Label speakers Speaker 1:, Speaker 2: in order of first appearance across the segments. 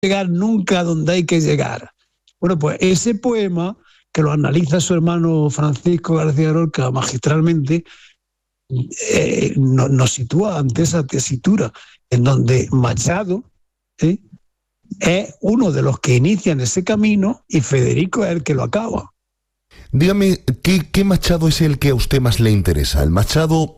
Speaker 1: llegar nunca a donde hay que llegar. Bueno, pues ese poema, que lo analiza su hermano Francisco García Lorca magistralmente, nos sitúa ante esa tesitura en donde Machado es uno de los que inician ese camino y Federico es el que lo acaba.
Speaker 2: Dígame, ¿qué Machado es el que a usted más le interesa? ¿El Machado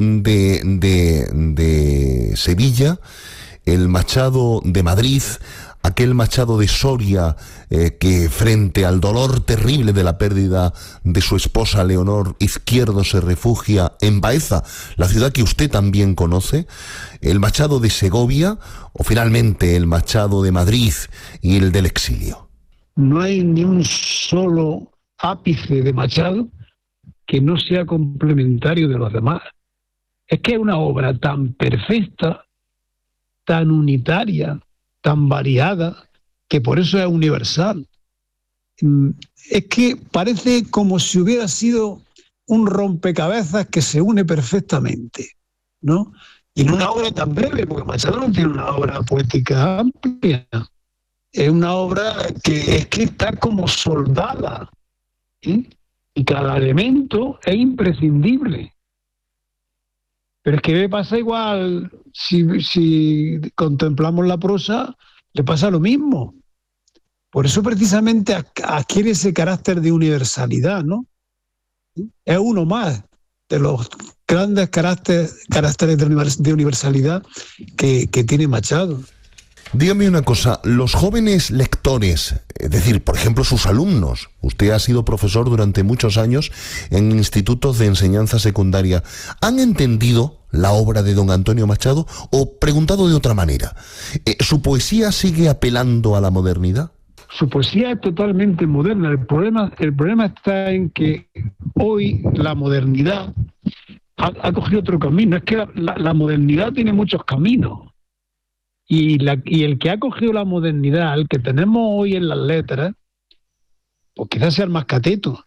Speaker 2: de Sevilla? ¿El Machado de Madrid? ¿Aquel Machado de Soria que frente al dolor terrible de la pérdida de su esposa Leonor Izquierdo se refugia en Baeza, la ciudad que usted también conoce? ¿El Machado de Segovia o finalmente el Machado de Madrid y el del exilio?
Speaker 1: No hay ni un solo ápice de Machado que no sea complementario de los demás. Es que es una obra tan perfecta, tan unitaria, tan variada, que por eso es universal. Es que parece como si hubiera sido un rompecabezas que se une perfectamente, ¿no? Y en una obra tan breve, porque Machado no tiene una obra poética amplia, es una obra que es que está como soldada, ¿sí? Y cada elemento es imprescindible. Pero es que me pasa igual, si contemplamos la prosa, le pasa lo mismo. Por eso precisamente adquiere ese carácter de universalidad, ¿no? Es uno más de los grandes caracteres de universalidad que tiene Machado.
Speaker 2: Dígame una cosa, los jóvenes lectores, es decir, por ejemplo, sus alumnos, usted ha sido profesor durante muchos años en institutos de enseñanza secundaria, ¿han entendido la obra de don Antonio Machado? O, preguntado de otra manera, ¿su poesía sigue apelando a la modernidad?
Speaker 1: Su poesía es totalmente moderna. El problema está en que hoy la modernidad ha cogido otro camino. Es que la modernidad tiene muchos caminos. Y el que ha cogido la modernidad, el que tenemos hoy en las letras, pues quizás sea el más cateto.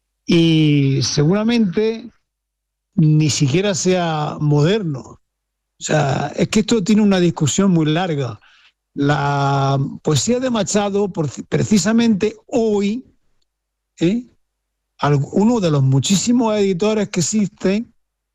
Speaker 1: Y seguramente ni siquiera sea moderno. O sea, es que esto tiene una discusión muy larga. La poesía de Machado, precisamente hoy, uno de los muchísimos editores que existen,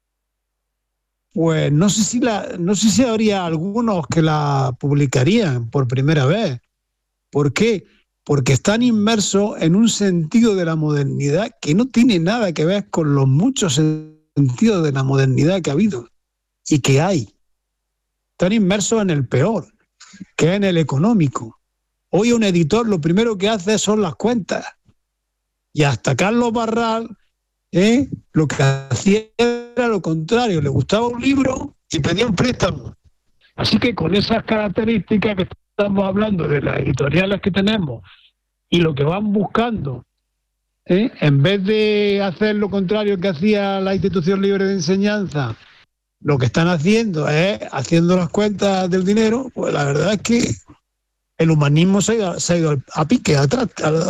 Speaker 1: pues no sé si habría algunos que la publicarían por primera vez. ¿Por qué? Porque están inmersos en un sentido de la modernidad que no tiene nada que ver con los muchos sentidos de la modernidad que ha habido y que hay. Están inmersos en el peor, que es en el económico. Hoy un editor lo primero que hace son las cuentas. Y hasta Carlos Barral, lo que hacía era lo contrario, le gustaba un libro y pedía un préstamo. Así que con esas características que estamos hablando de las editoriales que tenemos y lo que van buscando, en vez de hacer lo contrario que hacía la Institución Libre de Enseñanza, lo que están haciendo es haciendo las cuentas del dinero, pues la verdad es que el humanismo se ha ido a pique, atrás.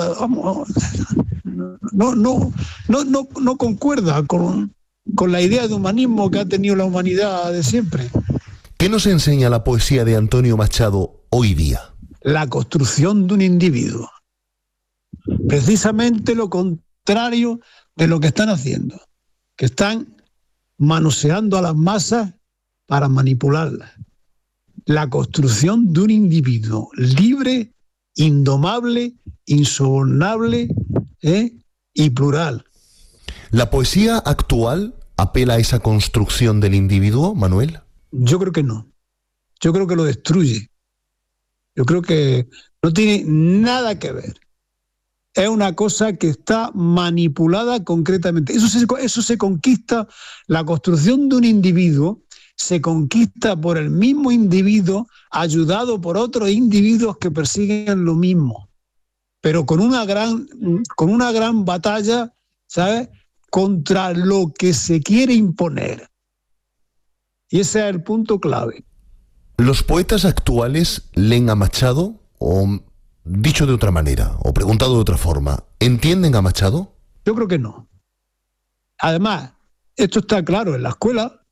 Speaker 1: No concuerda con la idea de humanismo que ha tenido la humanidad de siempre.
Speaker 2: ¿Qué nos enseña la poesía de Antonio Machado hoy día?
Speaker 1: La construcción de un individuo. Precisamente lo contrario de lo que están haciendo, que están manoseando a las masas para manipularlas. La construcción de un individuo libre, indomable, insobornable, y plural.
Speaker 2: ¿La poesía actual apela a esa construcción del individuo, Manuel?
Speaker 1: Yo creo que no. Yo creo que lo destruye. Yo creo que no tiene nada que ver. Es una cosa que está manipulada concretamente. Eso se conquista, la construcción de un individuo se conquista por el mismo individuo, ayudado por otros individuos que persiguen lo mismo, pero con una gran batalla, ¿sabes?, contra lo que se quiere imponer. Y ese es el punto clave.
Speaker 2: ¿Los poetas actuales leen a Machado? O, dicho de otra manera, o preguntado de otra forma, ¿entienden a Machado?
Speaker 1: Yo creo que no. Además, esto está claro en la escuela.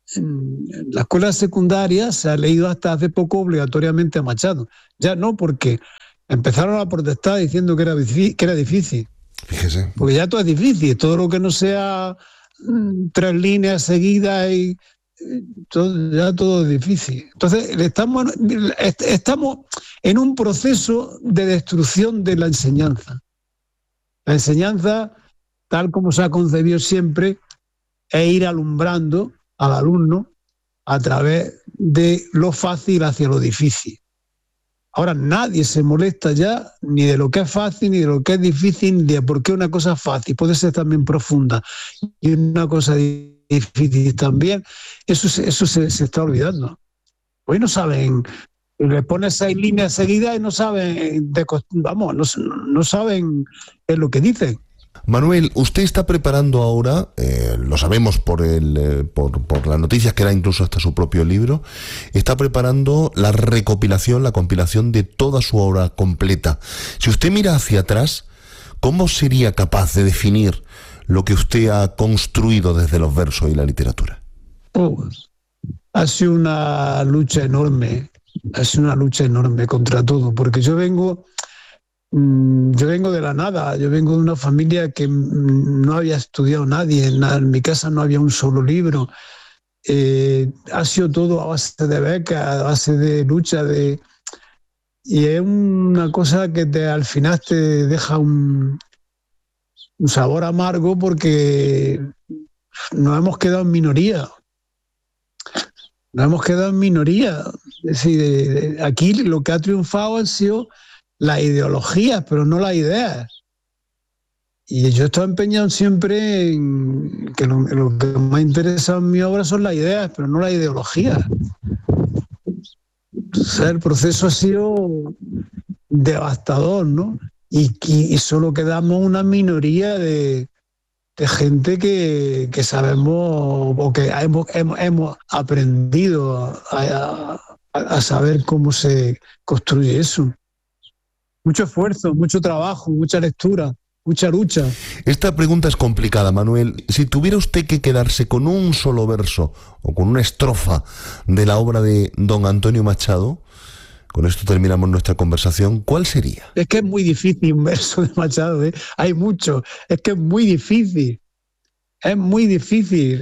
Speaker 1: en la escuela secundaria se ha leído hasta hace poco obligatoriamente a Machado. Ya no, porque empezaron a protestar diciendo que era difícil.
Speaker 2: Fíjese.
Speaker 1: Porque ya todo es difícil, todo lo que no sea 3 líneas seguidas y ya todo es difícil. Entonces estamos en un proceso de destrucción de la enseñanza. La enseñanza, tal como se ha concebido siempre, es ir alumbrando al alumno a través de lo fácil hacia lo difícil. Ahora nadie se molesta ya ni de lo que es fácil, ni de lo que es difícil, ni de por qué una cosa es fácil puede ser también profunda y una cosa difícil también. Eso se está olvidando. Hoy no saben, le pones 6 líneas seguidas y no saben, no saben lo que dicen.
Speaker 2: Manuel, usted está preparando ahora, lo sabemos por las noticias que da incluso hasta su propio libro, está preparando la compilación de toda su obra completa. Si usted mira hacia atrás, ¿cómo sería capaz de definir lo que usted ha construido desde los versos y la literatura?
Speaker 1: Ha sido una lucha enorme contra todo, porque yo vengo de la nada, yo vengo de una familia que no había estudiado nadie, en mi casa no había un solo libro, ha sido todo a base de becas, a base de lucha, y es una cosa que al final te deja un sabor amargo porque nos hemos quedado en minoría. Es decir, aquí lo que ha triunfado han sido las ideologías, pero no las ideas. Y yo estoy empeñado siempre en que lo que más interesa en mi obra son las ideas, pero no las ideologías. Entonces, el proceso ha sido devastador, ¿no? Y solo quedamos una minoría de gente que sabemos o que hemos aprendido a saber cómo se construye eso. Mucho esfuerzo, mucho trabajo, mucha lectura, mucha lucha.
Speaker 2: Esta pregunta es complicada, Manuel. Si tuviera usted que quedarse con un solo verso o con una estrofa de la obra de don Antonio Machado, con esto terminamos nuestra conversación, ¿cuál sería?
Speaker 1: Es que es muy difícil un verso de Machado, ¿eh? Hay muchos. Es que es muy difícil. Es muy difícil.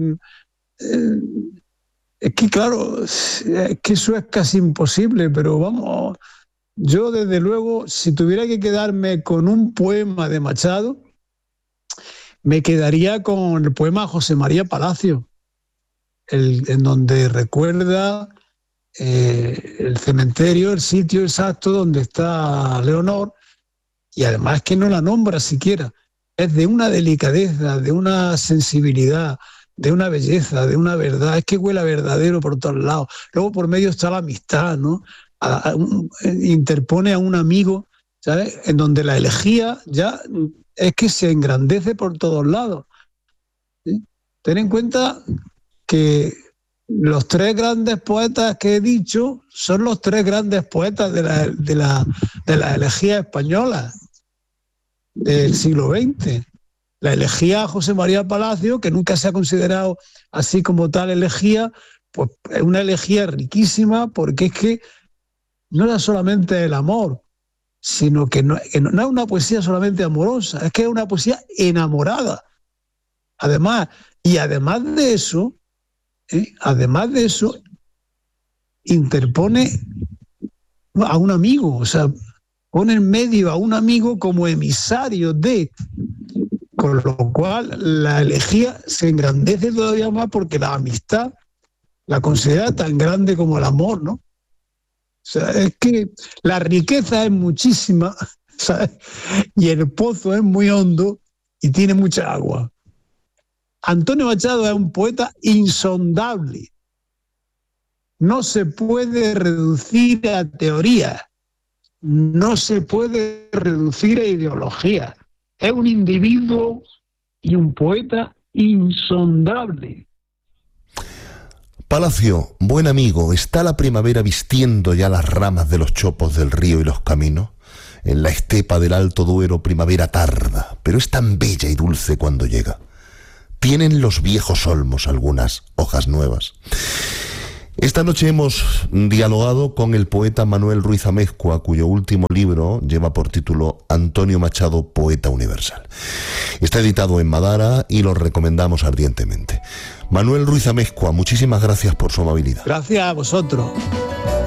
Speaker 1: Es que, claro, es que eso es casi imposible, pero vamos, yo desde luego, si tuviera que quedarme con un poema de Machado, me quedaría con el poema José María Palacio, en donde recuerda el cementerio, el sitio exacto donde está Leonor, y además que no la nombra siquiera. Es de una delicadeza, de una sensibilidad, de una belleza, de una verdad. Es que huele a verdadero por todos lados. Luego por medio está la amistad, ¿no? Interpone a un amigo, ¿sabes? En donde la elegía ya es que se engrandece por todos lados. ¿Sí? Ten en cuenta que los 3 grandes poetas que he dicho son los 3 grandes poetas de la elegía española del siglo XX. La elegía José María Palacio, que nunca se ha considerado así como tal elegía, pues es una elegía riquísima, porque es que no era solamente el amor, sino que no es una poesía solamente amorosa, es que es una poesía enamorada. Además de eso, interpone a un amigo, o sea, pone en medio a un amigo como emisario con lo cual la elegía se engrandece todavía más porque la amistad la considera tan grande como el amor, ¿no? O sea, es que la riqueza es muchísima, ¿sabes? Y el pozo es muy hondo y tiene mucha agua. Antonio Machado es un poeta insondable. No se puede reducir a teoría. No se puede reducir a ideología. Es un individuo y un poeta insondable.
Speaker 2: Palacio, buen amigo, ¿está la primavera vistiendo ya las ramas de los chopos del río y los caminos? En la estepa del Alto Duero primavera tarda, pero es tan bella y dulce cuando llega. tienen los viejos olmos algunas hojas nuevas. Esta noche hemos dialogado con el poeta Manuel Ruiz Amezcua, cuyo último libro lleva por título Antonio Machado, poeta universal. Está editado en Madara y lo recomendamos ardientemente. Manuel Ruiz Amezcua, muchísimas gracias por su amabilidad.
Speaker 1: Gracias a vosotros.